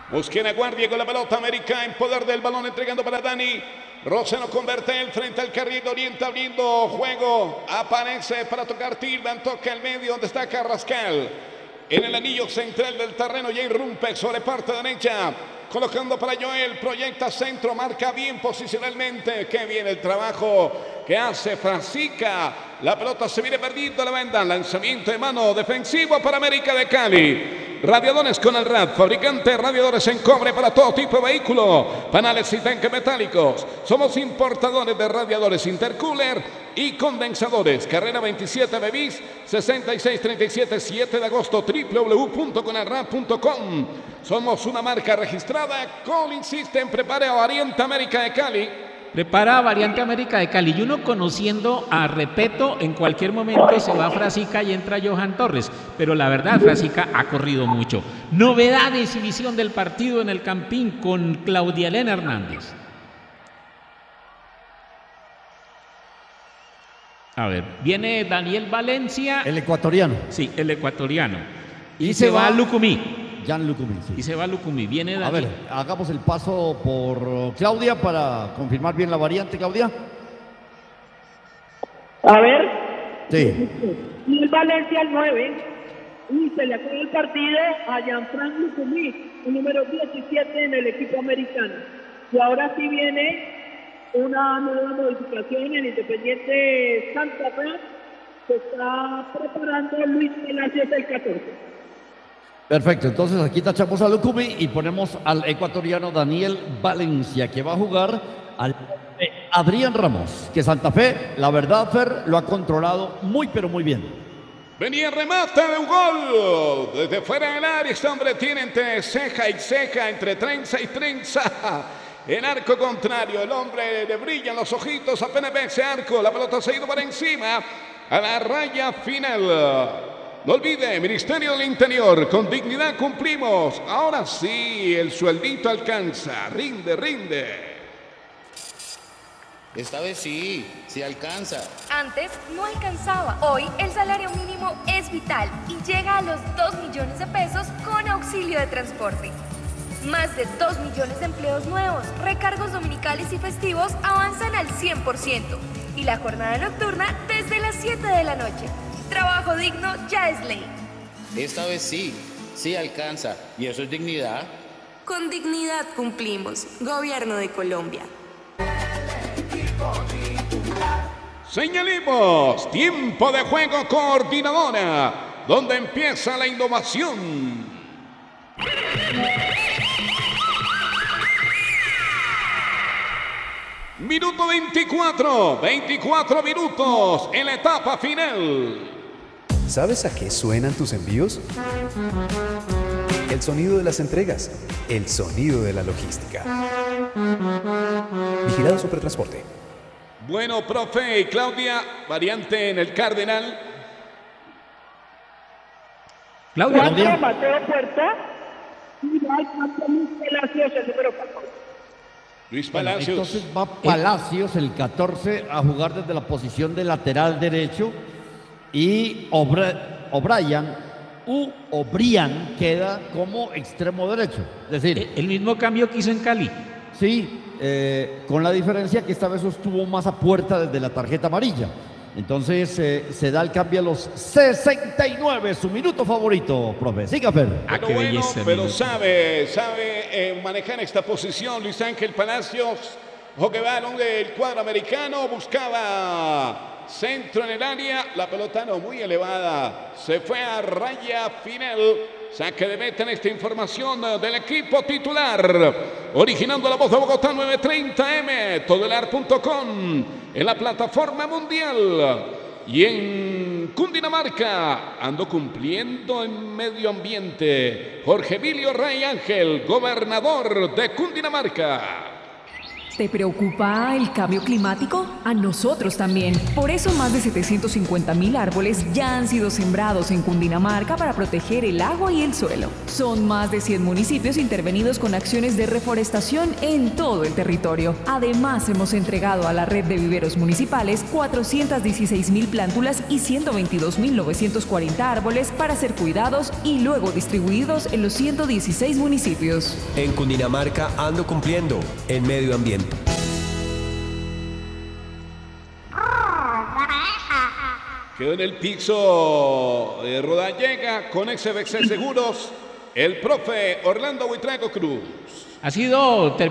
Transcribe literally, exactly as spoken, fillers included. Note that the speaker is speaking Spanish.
Busquen a Guardia con la pelota. América en poder del balón, entregando para Dani. Roseno convierte el frente al carril, orienta abriendo juego. Aparece para tocar Tilman, toca el medio donde está Carrascal. En el anillo central del terreno ya irrumpe sobre parte derecha. Colocando para Joel, proyecta centro, marca bien posicionalmente. Qué bien el trabajo que hace Francisca. La pelota se viene perdiendo la banda. Lanzamiento de mano defensivo para América de Cali. Radiadores con el R A D, fabricante de radiadores en cobre para todo tipo de vehículo, panales y tanques metálicos. Somos importadores de radiadores intercooler y condensadores. Carrera veintisiete Bevis, sesenta y seis treinta y siete, siete de agosto, w w w punto conelrad punto com. Somos una marca registrada. Colin System prepara a Variante América de Cali. Prepara Variante América de Cali. Y uno conociendo a Repeto, en cualquier momento se va Frasica y entra Johan Torres. Pero la verdad, Frasica ha corrido mucho. Novedades y visión del partido en el Campín con Claudia Elena Hernández. A ver, viene Daniel Valencia. El ecuatoriano. Sí, el ecuatoriano. Y, Y se, se va va a Lucumí. Jan Lucumí, sí. Y se va a Lucumí. Viene Daniel. A ver, hagamos el paso por Claudia para confirmar bien la variante, Claudia. A ver. Sí. Daniel Valencia al nueve. Y se le acaba el partido a Jean-Franc Lucumí, el número diecisiete en el equipo americano. Y ahora sí viene una nueva modificación en el Independiente Santa Fe. Se está preparando Luis Palacios el catorce. Perfecto, entonces aquí tachamos a Lucumí y ponemos al ecuatoriano Daniel Valencia, que va a jugar al Adrián Ramos, que Santa Fe, la verdad, Fer, lo ha controlado muy, pero muy bien. Venía el remate de un gol. Desde fuera del área, este hombre tiene entre ceja y ceja, entre trenza y trenza. En arco contrario, el hombre le brillan los ojitos, apenas ve ese arco. La pelota se ha ido por encima a la raya final. No olvide, Ministerio del Interior, con dignidad cumplimos. Ahora sí, el sueldito alcanza. Rinde, rinde. Esta vez sí, sí alcanza. Antes no alcanzaba. Hoy el salario mínimo es vital y llega a los dos millones de pesos con auxilio de transporte. Más de dos millones de empleos nuevos, recargos dominicales y festivos avanzan al cien por ciento. Y la jornada nocturna desde las siete de la noche. Trabajo digno ya es ley. Esta vez sí, sí alcanza. ¿Y eso es dignidad? Con dignidad cumplimos. Gobierno de Colombia. Señalimos, tiempo de juego coordinadora, donde empieza la innovación. Minuto veinticuatro, veinticuatro minutos en la etapa final. ¿Sabes a qué suenan tus envíos? El sonido de las entregas, el sonido de la logística. Vigilado Supertransporte. Bueno, profe y Claudia, variante en el Cardenal. Claudia. Claudia. Mateo Puerta y va al campo Luis Palacios, el número catorce. Luis Bueno, Palacios. entonces va Palacios, el catorce, a jugar desde la posición de lateral derecho. Y O'Brien, U O'Brien, queda como extremo derecho. Es decir, El mismo cambio que hizo en Cali. sí, eh, con la diferencia que esta vez estuvo más a puerta desde la tarjeta amarilla. Entonces eh, se da el cambio a los sesenta y nueve, su minuto favorito, profe. Siga, Fer. Ah, Pero qué bueno, belleza, pero minuto. sabe, sabe eh, manejar esta posición Luis Ángel Palacios. Ojo que va del cuadro americano, buscaba centro en el área, la pelota no muy elevada, se fue a raya final. Saque de meta en esta información del equipo titular. Originando la voz de Bogotá nueve treinta eme, todelar punto com, en la plataforma mundial. Y en Cundinamarca, ando cumpliendo en medio ambiente. Jorge Emilio Rey Ángel, gobernador de Cundinamarca. ¿Te preocupa el cambio climático? A nosotros también. Por eso más de setecientos cincuenta mil árboles ya han sido sembrados en Cundinamarca para proteger el agua y el suelo. Son más de cien municipios intervenidos con acciones de reforestación en todo el territorio. Además, hemos entregado a la red de viveros municipales cuatrocientas dieciséis mil plántulas y ciento veintidós mil novecientos cuarenta árboles para ser cuidados y luego distribuidos en los ciento dieciséis municipios. En Cundinamarca ando cumpliendo en medio ambiente. Quedó en el piso de Rodallega con X B C Seguros, el profe Orlando Buitrago Cruz. Ha sido